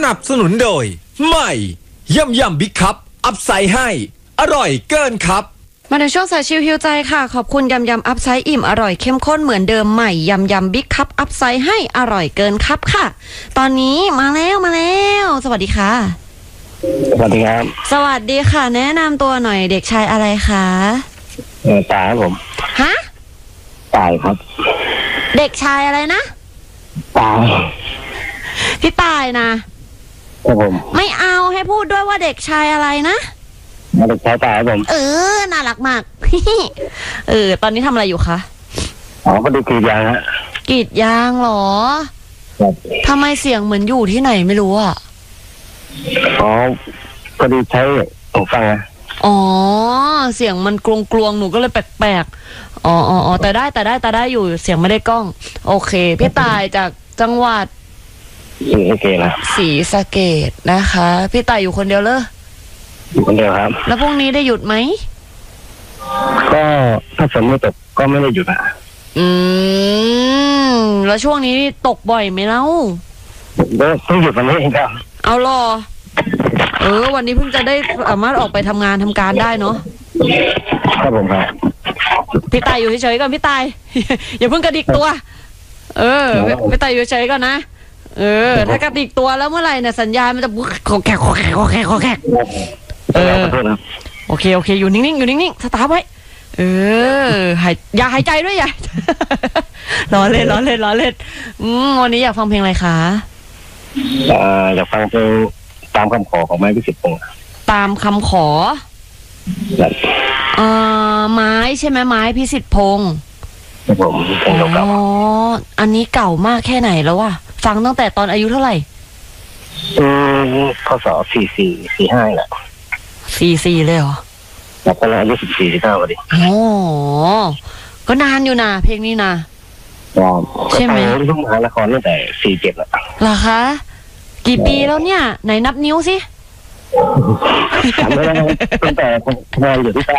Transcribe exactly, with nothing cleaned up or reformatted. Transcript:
นับสนุนโดยใหม่ยำยำบิ๊กคัพอัพไซด์ให้อร่อยเกินครับมาในช่วงสายชิวฮิวใจค่ะขอบคุณยำยำอัพไซด์อิ่มอร่อยเข้มข้นเหมือนเดิมใหม่ยำยำบิ๊กคัพอัพไซด์ให้อร่อยเกินครับค่ะตอนนี้มาแล้วมาแล้วสวัสดีค่ะสวัสดีครับสวัสดีค่ะแนะนำตัวหน่อยเด็กชายอะไรคะเออตายครับผมฮะตายครับเด็กชายอะไรนะตายพี่ตายนะครับผมไม่เอาให้พูดด้วยว่าเด็กชายอะไรนะเด็กชายตายครับผมเออน่ารักมาก เออตอนนี้ทำอะไรอยู่คะอ๋อก็ดูกรีดยางฮะกรีดยางเหรอทำไมเสียงเหมือนอยู่ที่ไหนไม่รู้อ่ะอ๋อก็ดูใช้หูฟังนะอ๋อเสียงมันกลวงกลวงหนูก็เลยแปลกๆอ๋ออ๋อแต่ได้แต่ได้แต่ได้อยู่เสียงไม่ได้กล้องโอเคพี่ตายจากจังหวัดศรีสะเกษนะศรีสะเกษนะคะพี่ตายอยู่คนเดียวเลยอยู่คนเดียวครับแล้วพรุ่งนี้ได้หยุดไหมก็ถ้าฝนไม่ตกก็ไม่ได้หยุดอ่ะอืมแล้วช่วงนี้ตกบ่อยไหมเล่าก็เพิ่งหยุดวันนี้เองครับเอาหรอเออวันนี้เพิ่งจะได้สามารถออกไปทำงานทำการได้เนาะครับผมครับพี่ตายอยู่เฉยๆก่อนพี่ตาย อย่าเพิ่งกระดิกตัวเออพี่ตายอยู่เฉยๆก่อนนะเออถ้ากระดิกตัวแล้วเมื่อไหร่เนี่ยสัญญาณมันจะขอแขกขอแขกขอแขกขอแขกเออโอเคโอเคอยู่นิ่งๆอยู่นิ่งๆสตาร์ทไว้เออหายอย่าหายใจด้วยอย่า ล้อเล่นล้อเล่นล้อเล่นอืมวันนี้อยากฟังเพลงอะไรคะอ่าอยากฟังเพลงตามคำขอของไม้พิสิทธิ์พงษ์ตามคำขอเอ่อไม้ใช่ไหมไม้พิสิทธิ์พงษ์ครับผมเพลงเก่าอ๋ออันนี้เก่ามากแค่ไหนแล้ววะฟังตั้งแต่ตอนอายุเท่าไหร่อืมพศสี่สี่สี่ห้าแหละสี่สี่เลยเหรอแล้วก็อายุสิบสี่สิบห้าพอดีอ๋อก็นานอยู่นะเพลงนี้นะใช่ไหมเพิ่งมาละครตั้งแต่สี่เจ็ดแล้วเหรอคะกี่ปีแล้วเนี่ยไหนนับนิ้วสิจำไม่ได้ตั้งแต่ทำงานอยู่ที่